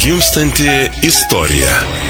Gimstanti istorija.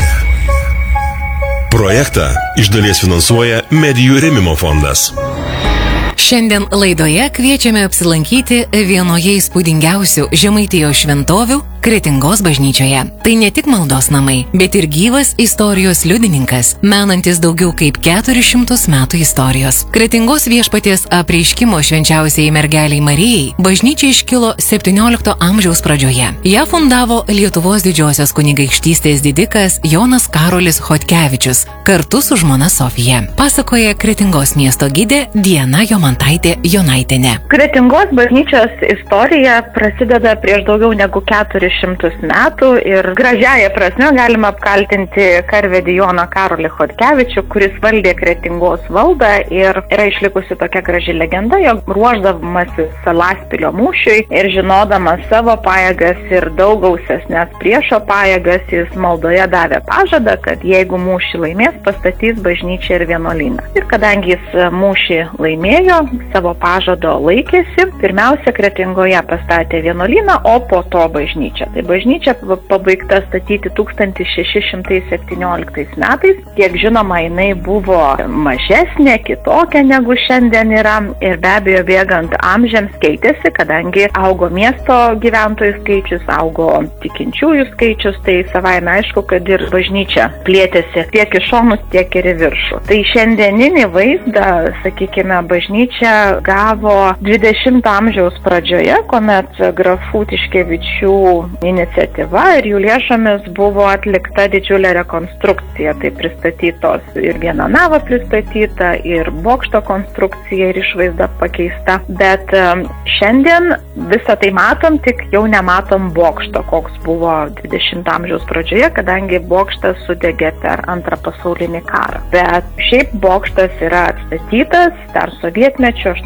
Projektą iš dalies finansuoja Medijų rėmimo fondas. Šiandien laidoje kviečiame apsilankyti vienoje įspūdingiausių Žemaitijos šventovių Kretingos bažnyčioje. Tai ne tik maldos namai, bet ir gyvas istorijos liudininkas, menantis daugiau kaip 400 metų istorijos. Kretingos viešpaties apreiškimo švenčiausiai mergeliai Marijai bažnyčia iškilo 17 amžiaus pradžioje. Ją fundavo Lietuvos didžiosios kunigaikštystės didikas Jonas Karolis Chodkevičius kartu su žmona Sofija. Pasakoja Kretingos miesto gidė Diana Jomantaitė Jonaitienė. Kretingos bažnyčios istorija prasideda prieš daugiau negu 400 metų ir gražiaja prasme galima apkaltinti karvedį Joną Karolį Chodkevičių, kuris valdė Kretingos valdą, ir yra išlikusi tokia graži legenda, jog ruošdamasis Salaspilio mūšiui ir žinodamas savo pajėgas ir daug gausesnes priešo pajėgas, jis maldoje davė pažadą, kad jeigu mūšį laimės, pastatys bažnyčią ir vienuolyną. Ir kadangi jis mūšį laimėjo, savo pažado laikėsi, pirmiausia Kretingoje pastatė vienuolyną, o po to bažnyčią. Tai bažnyčia pabaigta statyti 1617 metais. Kiek žinoma, jinai buvo mažesnė, kitokia negu šiandien yra, ir be abejo bėgant amžiams keitėsi, kadangi augo miesto gyventojų skaičius, augo tikinčiųjų skaičius, tai savaime aišku, kad ir bažnyčia plėtėsi tiek iš šonus, tiek ir į viršų. Tai šiandieninį vaizdą, sakykime, bažnyčia gavo 20 amžiaus pradžioje, kuomet grafų Tiškevičių iniciatyva ir jų lėšomis buvo atlikta didžiulė rekonstrukcija. Tai pristatytos ir viena nava pristatyta, ir bokšto konstrukcija ir išvaizda pakeista. Bet šiandien visą tai matom, tik jau nematom bokšto, koks buvo 20 amžiaus pradžioje, kadangi bokštas sudegė per Antrą pasaulinį karą. Bet šiaip bokštas yra atstatytas dar sovietmečio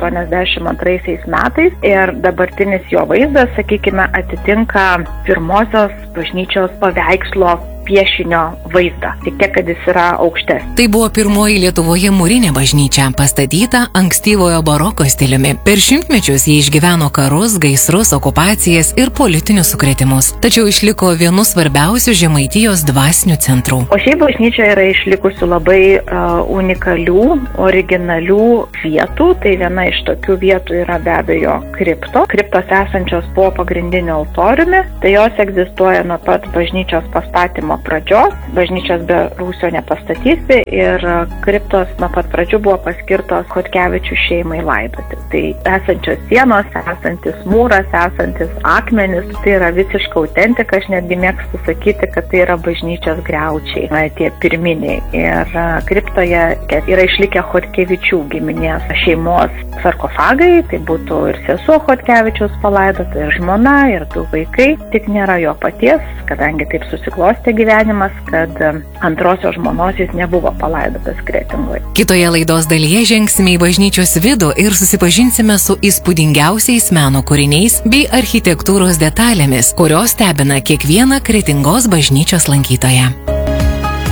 82 metais ir dabartinis jo vaizdas, sakykime, atitinka pirmosios bažnyčios paveikslo piešinio vaizdą, tik tiek, kad jis yra aukštesnis. Tai buvo pirmoji Lietuvoje mūrinė bažnyčia, pastatyta ankstyvojo baroko stiliumi. Per šimtmečius jie išgyveno karus, gaisrus, okupacijas ir politinius sukrėtimus. Tačiau išliko vienu svarbiausių Žemaitijos dvasinių centrų. O šiaip bažnyčia yra išlikusių labai unikalių, originalių vietų. Tai viena iš tokių vietų yra be abejo kriptos. Kriptos esančios po pagrindiniu altoriumi. Tai jos egzistuoja nuo pat bažnyčios pastatymo pradžios. Bažnyčios be rūsio nepastatysi ir kriptos nuo pat pradžių buvo paskirtos Chodkevičių šeimai laidoti. Tai esančios sienos, esantis mūras, esantis akmenis, tai yra visiška autentika. Aš netgi mėgstu sakyti, kad tai yra bažnyčios griaučiai, tie pirminiai. Ir kriptoje yra išlikę Chodkevičių giminės šeimos sarkofagai, tai būtų ir sesuo Chodkevičiaus palaidota, ir žmona, ir du vaikai. Tik nėra jo paties, kadangi taip susiklostė gyvenimas, kad antrosios žmonos jis nebuvo palaidotas Kretingoje. Kitoje laidos dalyje žengsime į bažnyčios vidų ir susipažinsime su įspūdingiausiais meno kūriniais bei architektūros detalėmis, kurios stebina kiekvieną Kretingos bažnyčios lankytoją.